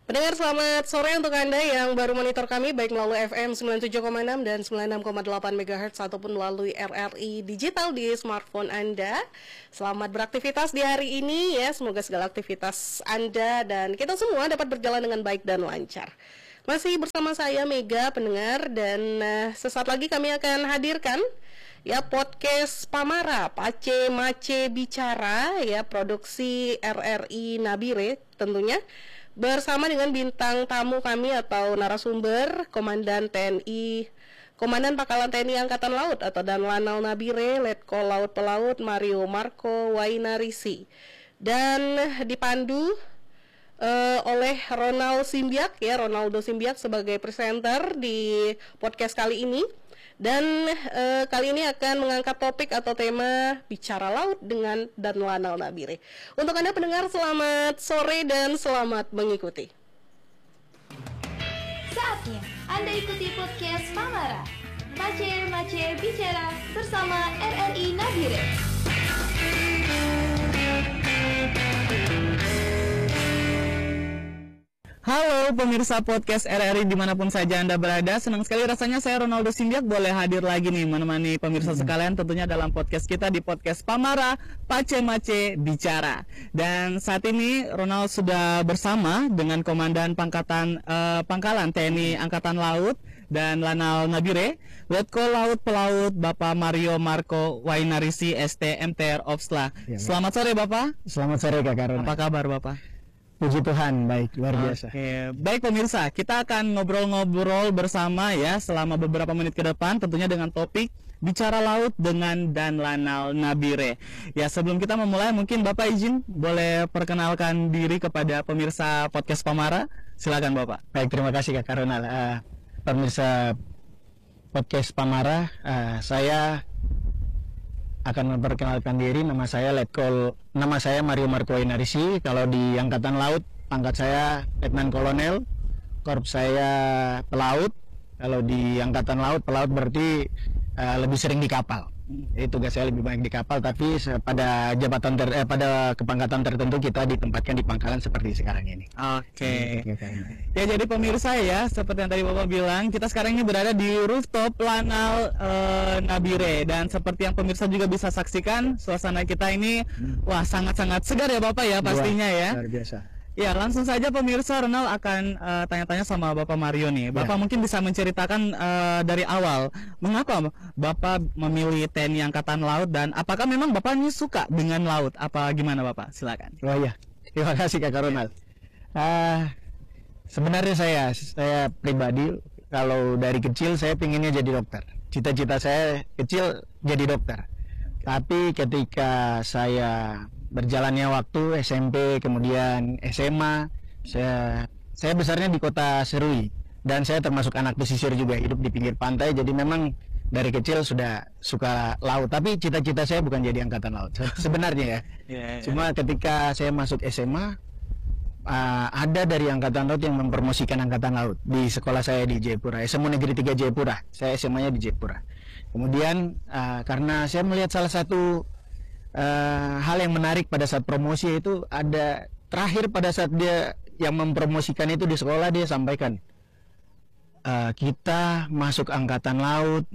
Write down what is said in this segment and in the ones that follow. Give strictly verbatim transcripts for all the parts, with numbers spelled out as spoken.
Pendengar, selamat sore untuk Anda yang baru monitor kami baik melalui F M sembilan puluh tujuh koma enam dan sembilan puluh enam koma delapan megahertz ataupun melalui R R I digital di smartphone Anda. Selamat beraktivitas di hari ini ya, semoga segala aktivitas Anda dan kita semua dapat berjalan dengan baik dan lancar. Masih bersama saya Mega pendengar, dan uh, sesaat lagi kami akan hadirkan ya podcast Pamara, Pace Mace Bicara ya, produksi R R I Nabire tentunya, bersama dengan bintang tamu kami atau narasumber Komandan T N I, Komandan Pangkalan T N I Angkatan Laut atau Dan Lanal Nabire, Letkol Laut Pelaut Mario Marco Wainarisi, dan dipandu uh, oleh Ronald Simbiak ya, Ronaldo Simbiak sebagai presenter di podcast kali ini. Dan e, kali ini akan mengangkat topik atau tema bicara laut dengan Dan Lanal Nabire. Untuk Anda pendengar, selamat sore dan selamat mengikuti. Saatnya Anda ikuti podcast Pamara, Pace Mace Bicara bersama R R I Nabire. Halo pemirsa podcast R R I dimanapun saja Anda berada. Senang sekali rasanya saya Ronaldo Simbiak boleh hadir lagi nih menemani pemirsa hmm. sekalian tentunya dalam podcast kita di podcast Pamara, Pace Mace Bicara. Dan saat ini Ronald sudah bersama dengan Komandan Pangkatan uh, Pangkalan T N I Angkatan Laut dan Lanal Nabire, Letkol Laut Pelaut Bapak Mario Marco Wainarisi S T M T R Opsla. Ya, selamat sore Bapak. Selamat sore Kak Karona. Apa kabar Bapak? Puji Tuhan, baik, luar biasa. Oke, baik pemirsa, kita akan ngobrol-ngobrol bersama ya selama beberapa menit ke depan, tentunya dengan topik bicara laut dengan Dan Lanal Nabire. Ya, sebelum kita memulai, mungkin Bapak izin boleh perkenalkan diri kepada pemirsa podcast Pamara. Silakan Bapak. Baik, terima kasih Kak Karona. Uh, pemirsa podcast Pamara, uh, saya akan memperkenalkan diri. Nama saya Letkol, nama saya Mario Marco Wainarisi. Kalau di Angkatan Laut, pangkat saya Letnan Kolonel, korps saya pelaut. Kalau di Angkatan Laut, pelaut berarti uh, lebih sering di kapal. Jadi tugas saya lebih banyak di kapal, tapi pada jabatan ter, eh, pada kepangkatan tertentu kita ditempatkan di pangkalan seperti sekarang ini. Oke. Okay. Ya, jadi pemirsa ya, seperti yang tadi Bapak bilang, kita sekarang ini berada di rooftop Lanal uh, Nabire, dan seperti yang pemirsa juga bisa saksikan, suasana kita ini hmm. wah sangat-sangat segar ya Bapak ya pastinya ya. Luar biasa. Ya, langsung saja pemirsa, Ronald akan uh, tanya-tanya sama Bapak Mario nih. Bapak ya. Mungkin bisa menceritakan uh, dari awal, mengapa Bapak memilih T N I Angkatan Laut, dan apakah memang Bapak ini suka dengan laut? Apa gimana Bapak? Silakan. Oh ya, terima kasih Kak Ronald. Uh, sebenarnya saya, saya pribadi, kalau dari kecil saya pinginnya jadi dokter. Cita-cita saya kecil jadi dokter. Tapi ketika saya berjalannya waktu S M P kemudian S M A, saya saya besarnya di kota Serui, dan saya termasuk anak pesisir juga, hidup di pinggir pantai. Jadi memang dari kecil sudah suka laut, tapi cita-cita saya bukan jadi angkatan laut sebenarnya ya. Yeah, yeah. Cuma ketika saya masuk S M A, uh, ada dari angkatan laut yang mempromosikan angkatan laut di sekolah saya di Jayapura, S M U Negeri tiga Jayapura. Saya S M A-nya di Jayapura. Kemudian uh, karena saya melihat salah satu Uh, hal yang menarik pada saat promosi itu, ada terakhir pada saat dia yang mempromosikan itu di sekolah, dia sampaikan uh, kita masuk angkatan laut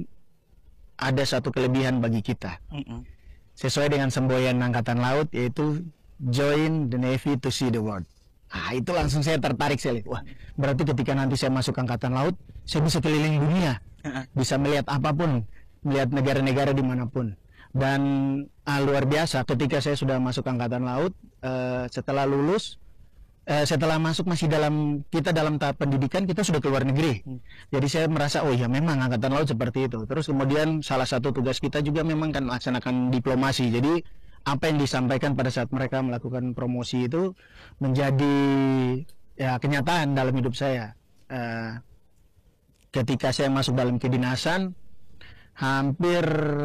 ada satu kelebihan bagi kita, mm-hmm. sesuai dengan semboyan angkatan laut, yaitu join the Navy to see the world. Ah, itu langsung saya tertarik, saya lihat, wah berarti ketika nanti saya masuk angkatan laut, saya bisa keliling dunia, bisa melihat apapun, melihat negara-negara dimanapun. Dan uh, luar biasa ketika saya sudah masuk angkatan laut, uh, setelah lulus, uh, setelah masuk masih dalam kita dalam tahap pendidikan, kita sudah keluar negeri. Hmm. Jadi saya merasa oh ya memang angkatan laut seperti itu. Terus kemudian salah satu tugas kita juga memang kan melaksanakan diplomasi. Jadi apa yang disampaikan pada saat mereka melakukan promosi itu menjadi ya kenyataan dalam hidup saya. Uh, ketika saya masuk dalam kedinasan, hampir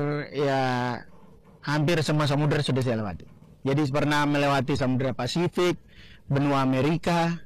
ya hampir semua samudera sudah saya lewati. Jadi pernah melewati Samudra Pasifik, benua Amerika,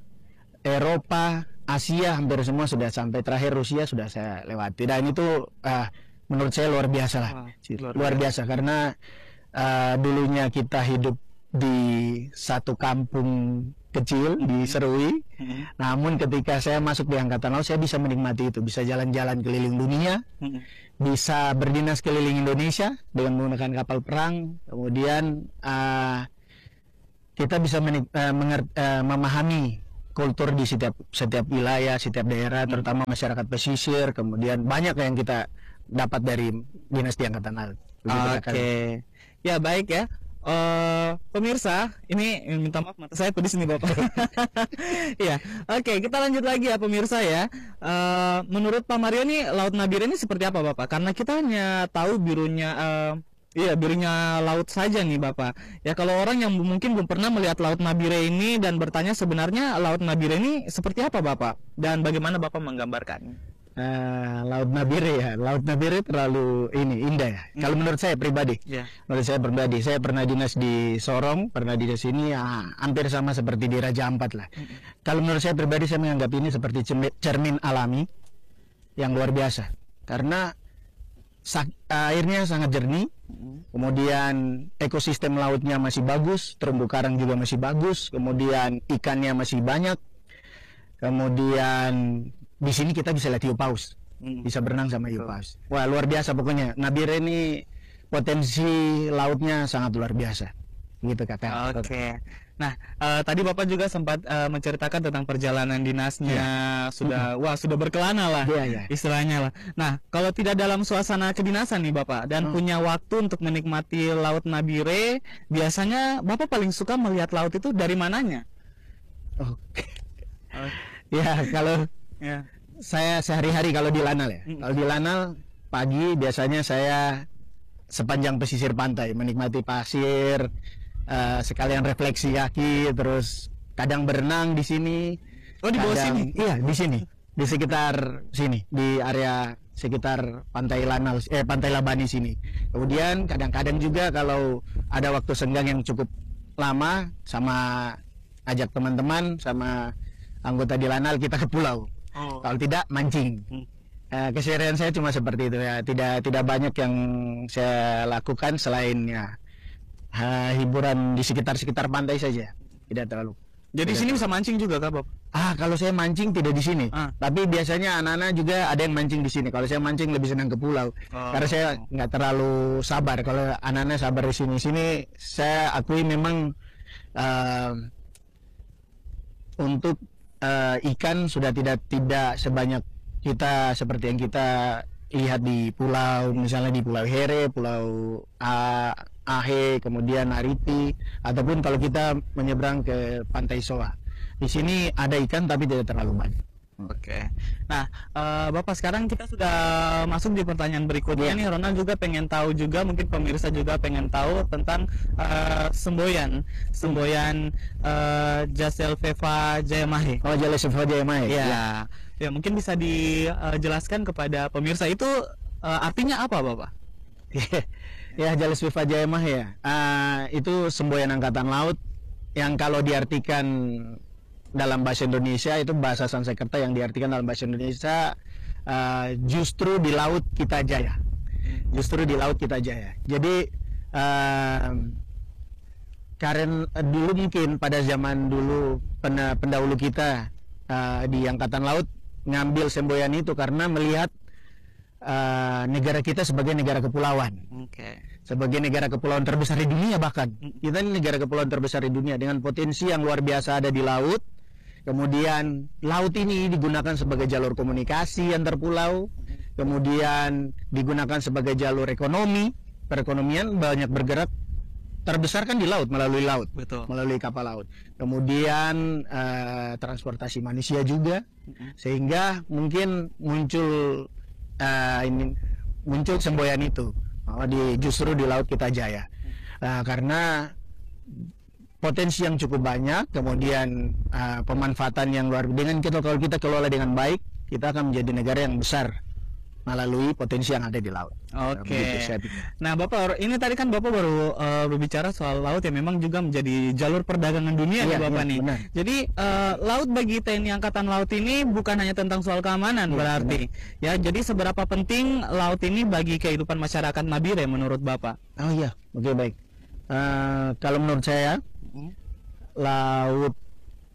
Eropa, Asia, hampir semua sudah sampai, terakhir Rusia sudah saya lewati. Dan itu uh, menurut saya luar biasa lah. Wah, luar, luar biasa karena uh, dulunya kita hidup di satu kampung kecil di Serui. Hmm. Namun ketika saya masuk di Angkatan Laut, saya bisa menikmati itu, bisa jalan-jalan keliling dunia, Hmm. bisa berdinas keliling Indonesia dengan menggunakan kapal perang. Kemudian uh, kita bisa menik- uh, menger- uh, memahami kultur di setiap setiap wilayah, setiap daerah, terutama masyarakat pesisir. Kemudian banyak yang kita dapat dari dinas di Angkatan Laut. Begitu, Oke, Kak Karun. ya baik ya. Eh pemirsa, ini minta maaf mata saya pedis nih Bapak. Iya, oke kita lanjut lagi ya pemirsa ya. Eh menurut Pak Mario nih Laut Nabire ini seperti apa Bapak? Karena kita hanya tahu birunya, eh, iya birunya laut saja nih Bapak. Ya kalau orang yang mungkin belum pernah melihat Laut Nabire ini dan bertanya sebenarnya Laut Nabire ini seperti apa Bapak? Dan bagaimana Bapak menggambarkannya? Uh, Laut Nabire ya, Laut Nabire terlalu ini indah ya. Hmm. Kalau menurut saya pribadi, Ya. menurut saya pribadi, saya pernah dinas di Sorong, pernah dinas ini ya, hampir sama seperti di Raja Ampat lah. Hmm. Kalau menurut saya pribadi, saya menganggap ini seperti cermin, cermin alami yang luar biasa, karena sak, airnya sangat jernih, kemudian ekosistem lautnya masih bagus, terumbu karang juga masih bagus, kemudian ikannya masih banyak, kemudian di sini kita bisa lihat hiu paus, Hmm. bisa berenang sama hiu paus. Wah luar biasa pokoknya. Nabire ini potensi lautnya sangat luar biasa, gitu kata. Oke. Nah, eh, tadi Bapak juga sempat eh, menceritakan tentang perjalanan dinasnya, sudah wah sudah berkelana lah, Iya, iya. istilahnya lah. Nah, kalau tidak dalam suasana kedinasan nih Bapak dan Hmm. punya waktu untuk menikmati Laut Nabire, biasanya Bapak paling suka melihat laut itu dari mananya? Oke. Oh, Ya kalau ya. saya sehari-hari kalau di Lanal ya, Mm. kalau di Lanal pagi biasanya saya sepanjang pesisir pantai menikmati pasir, eh, sekalian refleksi kaki, terus kadang berenang di sini. Oh, di bawah kadang- sini? Iya di sini, di sekitar sini, di area sekitar pantai Lanal, eh pantai Labani sini. Kemudian kadang-kadang juga kalau ada waktu senggang yang cukup lama, sama ajak teman-teman sama anggota di Lanal kita ke pulau. Oh. Kalau tidak mancing. Hmm. Eh, keseharian saya cuma seperti itu ya. Tidak tidak banyak yang saya lakukan selain ya eh, hiburan di sekitar-sekitar pantai saja. Tidak terlalu. Jadi Tidak sini terlalu. bisa mancing juga Kak Bapak? Ah, kalau saya mancing tidak di sini. Ah. Tapi biasanya anak-anak juga ada yang mancing di sini. Kalau saya mancing lebih senang ke pulau. Oh. Karena saya nggak terlalu sabar. Kalau anak-anak sabar di sini. Sini saya akui memang eh, untuk eh, ikan sudah tidak tidak sebanyak kita seperti yang kita lihat di pulau, misalnya di Pulau Here, Pulau A, Ahe, kemudian Ariti, ataupun kalau kita menyeberang ke Pantai Soa. Di sini ada ikan tapi tidak terlalu banyak. Oke. Nah, eh, Bapak sekarang kita sudah masuk di pertanyaan berikutnya Iya. nih. Ronald juga pengen tahu juga, mungkin pemirsa juga pengen tahu tentang eh, semboyan, semboyan eh, Jasel Veva Jayamahe. Oh, Jale Sefa Jayamahe. Ya, ya mungkin bisa dijelaskan kepada pemirsa itu eh, artinya apa, Bapak? Ya, Jale Sefa Jayamahe ya. Ah, itu semboyan angkatan laut yang kalau diartikan dalam bahasa Indonesia itu bahasa Sanskerta yang diartikan dalam bahasa Indonesia uh, justru di laut kita jaya, justru di laut kita jaya. Jadi uh, karena dulu mungkin pada zaman dulu pen- pendahulu kita uh, di angkatan laut ngambil semboyan itu karena melihat uh, negara kita sebagai negara kepulauan, Oke. sebagai negara kepulauan terbesar di dunia. Bahkan kita ini negara kepulauan terbesar di dunia dengan potensi yang luar biasa ada di laut. Kemudian laut ini digunakan sebagai jalur komunikasi antar pulau, kemudian digunakan sebagai jalur ekonomi, perekonomian banyak bergerak, terbesar kan di laut, melalui laut, Betul. melalui kapal laut. Kemudian eh, transportasi manusia juga, sehingga mungkin muncul eh, ini muncul semboyan itu, oh, di justru di laut kita jaya. Nah, karena potensi yang cukup banyak, kemudian uh, pemanfaatan yang luar dengan kita kalau kita kelola dengan baik, kita akan menjadi negara yang besar melalui potensi yang ada di laut. Oke. Begitu saya pikir. Nah, Bapak, ini tadi kan Bapak baru eh, berbicara soal laut yang memang juga menjadi jalur perdagangan dunia nih Iya, Bapak iya, nih. benar. Jadi eh, laut bagi T N I Angkatan Laut ini bukan hanya tentang soal keamanan Iya, berarti. Ya, jadi seberapa penting laut ini bagi kehidupan masyarakat Nabire menurut Bapak? Oh iya, oke baik. Uh, kalau menurut saya laut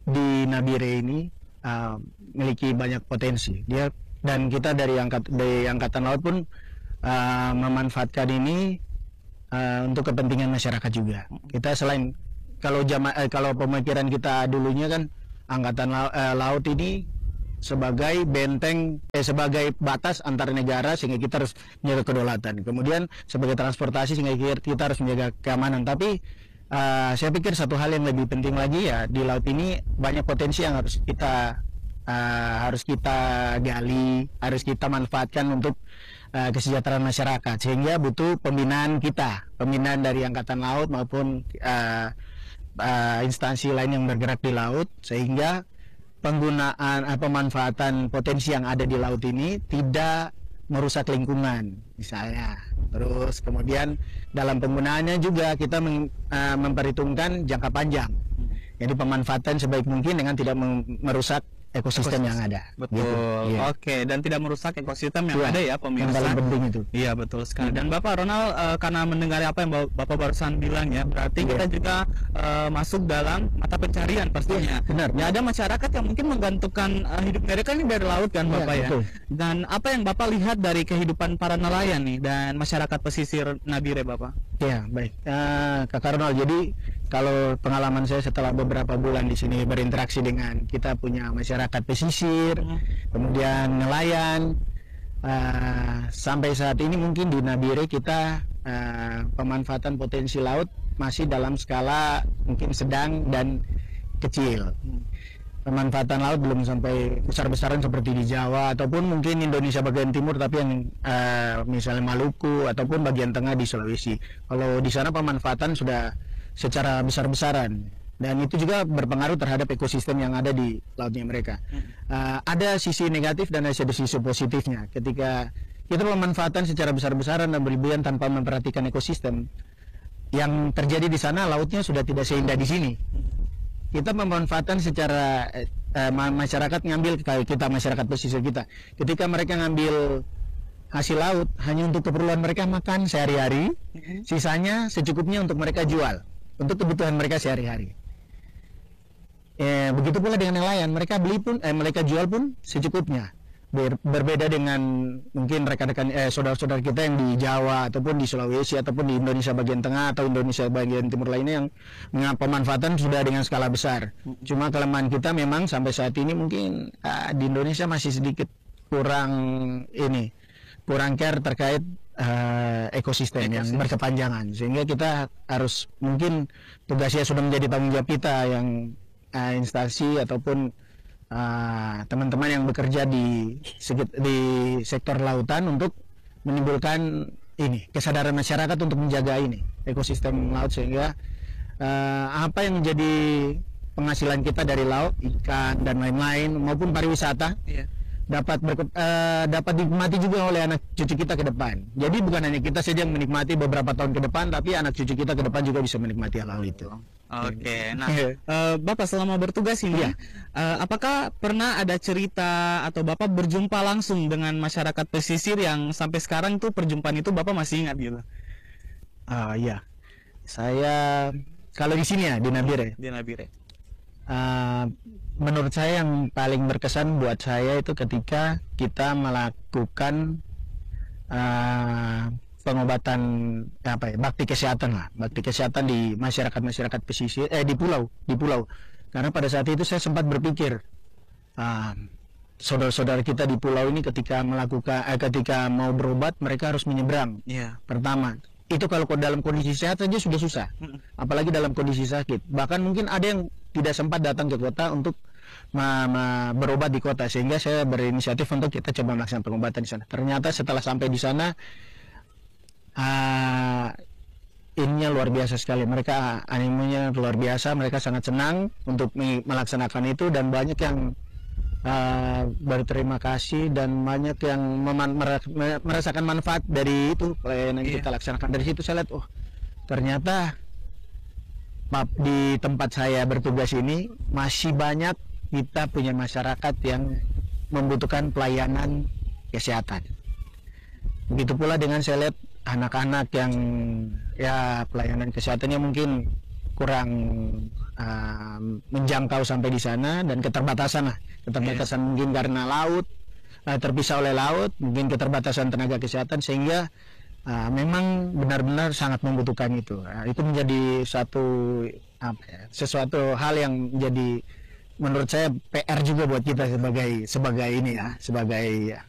di Nabire ini uh, memiliki banyak potensi. Dia dan kita dari angkat dari angkatan laut pun uh, memanfaatkan ini uh, untuk kepentingan masyarakat juga. Kita selain kalau jama, eh, kalau pemikiran kita dulunya kan angkatan laut, eh, laut ini sebagai benteng, eh, sebagai batas antar negara sehingga kita harus menjaga kedaulatan. Kemudian sebagai transportasi sehingga kita harus menjaga keamanan. Tapi uh, saya pikir satu hal yang lebih penting lagi ya, di laut ini banyak potensi yang harus kita uh, harus kita gali, harus kita manfaatkan untuk uh, kesejahteraan masyarakat. Sehingga butuh pembinaan kita, pembinaan dari angkatan laut maupun uh, uh, instansi lain yang bergerak di laut, sehingga penggunaan uh, pemanfaatan potensi yang ada di laut ini tidak merusak lingkungan misalnya. Terus kemudian dalam penggunaannya juga kita mem, uh, memperhitungkan jangka panjang. Jadi pemanfaatan sebaik mungkin dengan tidak merusak ekosistem, ekosistem yang ada. Betul. Gitu. Yeah. Oke, dan tidak merusak ekosistem yang yeah. ada ya pemirsa. Yang paling penting itu. Iya, betul sekali. Dan Bapak Ronald uh, karena mendengar apa yang Bapak barusan bilang ya, berarti yeah. kita juga uh, masuk dalam mata pencarian pastinya. Yeah, benar. Ya, ada masyarakat yang mungkin menggantungkan uh, hidup mereka ini dari laut kan, Bapak yeah, ya. Betul. Dan apa yang Bapak lihat dari kehidupan para nelayan nih dan masyarakat pesisir Nabire, Bapak? Ya, baik. Uh, Kakak Ronald, jadi kalau pengalaman saya setelah beberapa bulan di sini berinteraksi dengan kita punya masyarakat pesisir, hmm. kemudian nelayan, uh, sampai saat ini mungkin di Nabire kita uh, pemanfaatan potensi laut masih dalam skala mungkin sedang dan kecil. Hmm. Pemanfaatan laut belum sampai besar-besaran seperti di Jawa ataupun mungkin Indonesia bagian timur, tapi yang uh, misalnya Maluku ataupun bagian tengah di Sulawesi. Kalau di sana pemanfaatan sudah secara besar-besaran, dan itu juga berpengaruh terhadap ekosistem yang ada di lautnya mereka. Uh, ada sisi negatif dan ada sisi positifnya. Ketika kita pemanfaatan secara besar-besaran dan berlebihan tanpa memperhatikan ekosistem, yang terjadi di sana lautnya sudah tidak seindah di sini. Kita memanfaatkan secara uh, masyarakat ngambil, kita masyarakat pesisir kita, ketika mereka ngambil hasil laut hanya untuk keperluan mereka makan sehari-hari, sisanya secukupnya untuk mereka jual untuk kebutuhan mereka sehari-hari. Eh, begitu pula dengan nelayan, mereka beli pun, eh, mereka jual pun secukupnya. Ber, berbeda dengan mungkin rekan-rekan, eh, saudara-saudara kita yang di Jawa ataupun di Sulawesi ataupun di Indonesia bagian tengah atau Indonesia bagian timur lainnya yang pemanfaatan sudah dengan skala besar. Cuma kelemahan kita memang sampai saat ini mungkin uh, di Indonesia masih sedikit kurang ini, kurang care terkait Uh, ekosistem, ekosistem yang berkepanjangan, sehingga kita harus mungkin tugasnya sudah menjadi tanggung jawab kita yang uh, instansi ataupun teman-teman uh, yang bekerja di di sektor lautan untuk menimbulkan ini kesadaran masyarakat untuk menjaga ini ekosistem laut, sehingga uh, apa yang menjadi penghasilan kita dari laut, ikan dan lain-lain maupun pariwisata, yeah. dapat ber, uh, dapat dinikmati juga oleh anak cucu kita ke depan. Jadi bukan hanya kita saja yang menikmati beberapa tahun ke depan, tapi anak cucu kita ke depan juga bisa menikmati hal itu. Oke, okay. Nah, uh, Bapak selama bertugas ini, ya. uh, apakah pernah ada cerita atau Bapak berjumpa langsung dengan masyarakat pesisir yang sampai sekarang tuh perjumpaan itu Bapak masih ingat gitu? Uh, ya, saya kalau di sini ya di Nabire. Di Nabire. Uh, menurut saya yang paling berkesan buat saya itu ketika kita melakukan uh, pengobatan apa ya, bakti kesehatan lah, bakti kesehatan di masyarakat masyarakat pesisir, eh di pulau, di pulau. Karena pada saat itu saya sempat berpikir, uh, saudara-saudara kita di pulau ini ketika melakukan, eh, ketika mau berobat mereka harus menyeberang. Yeah. Pertama. Itu kalau dalam kondisi sehat saja sudah susah, apalagi dalam kondisi sakit. Bahkan mungkin ada yang tidak sempat datang ke kota untuk ma ma berobat di kota, sehingga saya berinisiatif untuk kita coba melaksanakan pengobatan di sana. Ternyata setelah sampai di sana, uh, ininya luar biasa sekali. Mereka animenya luar biasa, mereka sangat senang untuk melaksanakan itu, dan banyak yang Uh, berterima kasih dan banyak yang merasakan manfaat dari itu pelayanan yang kita laksanakan. Dari situ saya lihat, oh ternyata di tempat saya bertugas ini masih banyak kita punya masyarakat yang membutuhkan pelayanan kesehatan. Begitu pula dengan saya lihat anak-anak yang ya pelayanan kesehatannya mungkin kurang uh, menjangkau sampai di sana, dan keterbatasan lah, keterbatasan yeah. mungkin karena laut, uh, terpisah oleh laut, mungkin keterbatasan tenaga kesehatan, sehingga uh, memang benar-benar sangat membutuhkan itu. Uh, itu menjadi satu apa ya, sesuatu hal yang menjadi menurut saya P R juga buat kita sebagai sebagai ini ya, sebagai